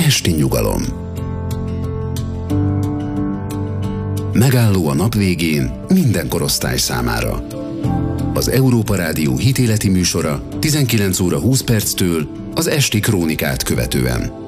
esti nyugalom. Megálló a nap végén minden korosztály számára. Az Európa Rádió hitéleti műsora 19 óra 20 perctől az esti krónikát követően.